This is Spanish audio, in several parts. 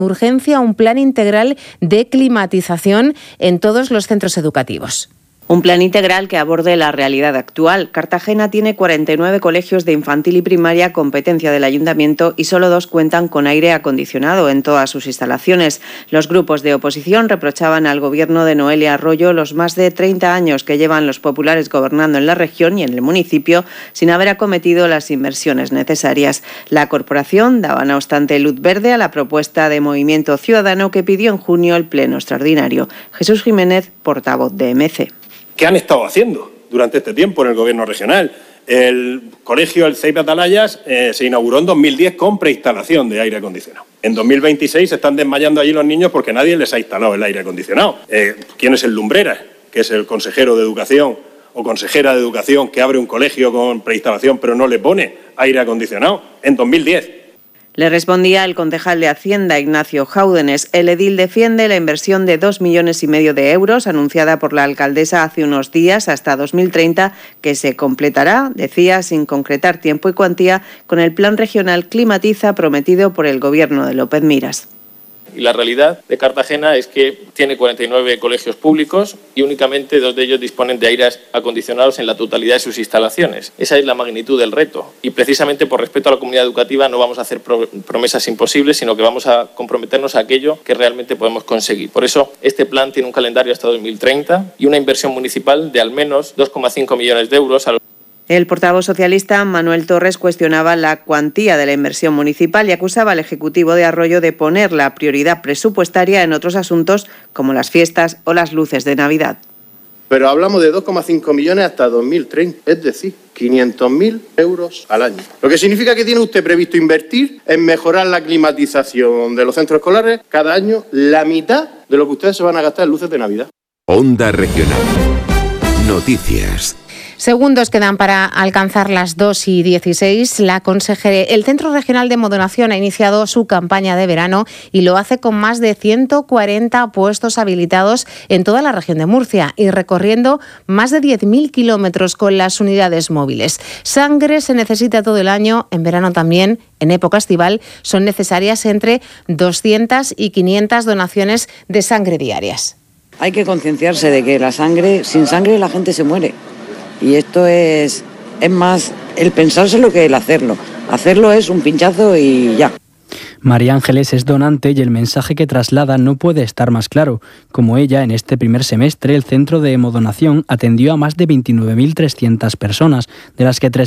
urgencia un plan integral de climatización en todos los centros educativos. Un plan integral que aborde la realidad actual. Cartagena tiene 49 colegios de infantil y primaria, competencia del ayuntamiento, y solo 2 cuentan con aire acondicionado en todas sus instalaciones. Los grupos de oposición reprochaban al gobierno de Noelia Arroyo los más de 30 años que llevan los populares gobernando en la región y en el municipio sin haber acometido las inversiones necesarias. La corporación daba, no obstante, luz verde a la propuesta de Movimiento Ciudadano que pidió en junio el pleno extraordinario. Jesús Jiménez, portavoz de MC. ¿Qué han estado haciendo durante este tiempo en el Gobierno regional? El colegio El Ceibe Atalayas se inauguró en 2010 con preinstalación de aire acondicionado. En 2026 se están desmayando allí los niños porque nadie les ha instalado el aire acondicionado. ¿Quién es el Lumbreras, que es el consejero de Educación o consejera de Educación que abre un colegio con preinstalación pero no le pone aire acondicionado? En 2010. Le respondía el concejal de Hacienda, Ignacio Jáudenes. El edil defiende la inversión de 2,5 millones de euros anunciada por la alcaldesa hace unos días hasta 2030, que se completará, decía, sin concretar tiempo y cuantía, con el Plan Regional Climatiza prometido por el gobierno de López Miras. Y la realidad de Cartagena es que tiene 49 colegios públicos y únicamente 2 de ellos disponen de aires acondicionados en la totalidad de sus instalaciones. Esa es la magnitud del reto y precisamente por respeto a la comunidad educativa no vamos a hacer promesas imposibles, sino que vamos a comprometernos a aquello que realmente podemos conseguir. Por eso este plan tiene un calendario hasta 2030 y una inversión municipal de al menos 2,5 millones de euros a los... El portavoz socialista Manuel Torres cuestionaba la cuantía de la inversión municipal y acusaba al Ejecutivo de Arroyo de poner la prioridad presupuestaria en otros asuntos como las fiestas o las luces de Navidad. Pero hablamos de 2,5 millones hasta 2030, es decir, 500.000 euros al año. Lo que significa que tiene usted previsto invertir en mejorar la climatización de los centros escolares cada año la mitad de lo que ustedes se van a gastar en luces de Navidad. Onda Regional. Noticias. Segundos quedan para alcanzar las 2:16. El Centro Regional de Modonación ha iniciado su campaña de verano y lo hace con más de 140 puestos habilitados en toda la región de Murcia y recorriendo más de 10.000 kilómetros con las unidades móviles. Sangre se necesita todo el año, en verano también. En época estival son necesarias entre 200 y 500 donaciones de sangre diarias. Hay que concienciarse de que sin sangre la gente se muere. Y esto es más el pensárselo que el hacerlo. Hacerlo es un pinchazo y ya. María Ángeles es donante y el mensaje que traslada no puede estar más claro. Como ella, en este primer semestre, el Centro de Hemodonación atendió a más de 29.300 personas, de las que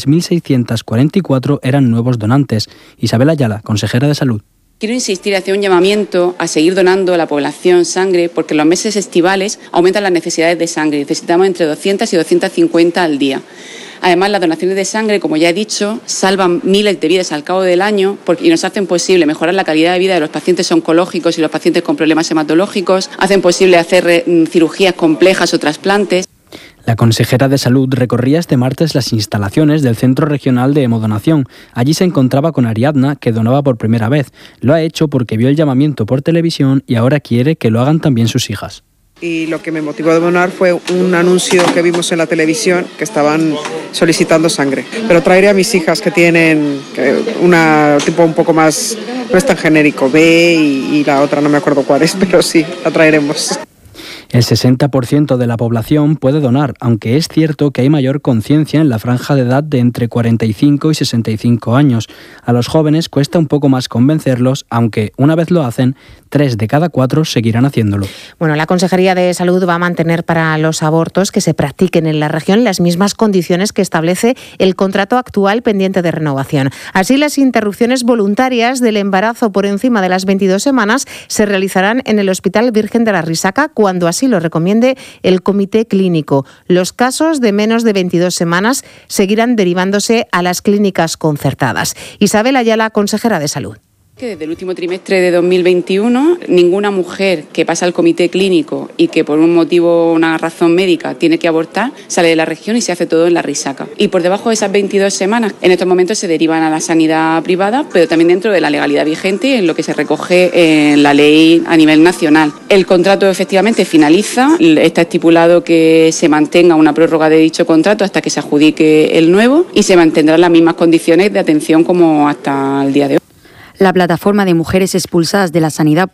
3.644 eran nuevos donantes. Isabel Ayala, consejera de Salud. Quiero insistir, hacer un llamamiento a seguir donando a la población sangre porque en los meses estivales aumentan las necesidades de sangre. Necesitamos entre 200 y 250 al día. Además, las donaciones de sangre, como ya he dicho, salvan miles de vidas al cabo del año y nos hacen posible mejorar la calidad de vida de los pacientes oncológicos y los pacientes con problemas hematológicos, hacen posible hacer cirugías complejas o trasplantes. La consejera de Salud recorría este martes las instalaciones del Centro Regional de Hemodonación. Allí se encontraba con Ariadna, que donaba por primera vez. Lo ha hecho porque vio el llamamiento por televisión y ahora quiere que lo hagan también sus hijas. Y lo que me motivó a donar fue un anuncio que vimos en la televisión que estaban solicitando sangre. Pero traeré a mis hijas que tienen una tipo un poco más, no es tan genérico, B y la otra no me acuerdo cuál es, pero sí, la traeremos. El 60% de la población puede donar, aunque es cierto que hay mayor conciencia en la franja de edad de entre 45 y 65 años. A los jóvenes cuesta un poco más convencerlos, aunque una vez lo hacen, 3 de cada 4 seguirán haciéndolo. Bueno, la Consejería de Salud va a mantener para los abortos que se practiquen en la región las mismas condiciones que establece el contrato actual pendiente de renovación. Así, las interrupciones voluntarias del embarazo por encima de las 22 semanas se realizarán en el Hospital Virgen de la Risaca cuando así lo recomiende el Comité Clínico. Los casos de menos de 22 semanas seguirán derivándose a las clínicas concertadas. Isabel Ayala, consejera de Salud. Que desde el último trimestre de 2021, ninguna mujer que pasa al comité clínico y que por un motivo o una razón médica tiene que abortar, sale de la región y se hace todo en la Risaca. Y por debajo de esas 22 semanas, en estos momentos se derivan a la sanidad privada, pero también dentro de la legalidad vigente en lo que se recoge en la ley a nivel nacional. El contrato efectivamente finaliza, está estipulado que se mantenga una prórroga de dicho contrato hasta que se adjudique el nuevo y se mantendrán las mismas condiciones de atención como hasta el día de hoy. La plataforma de mujeres expulsadas de la sanidad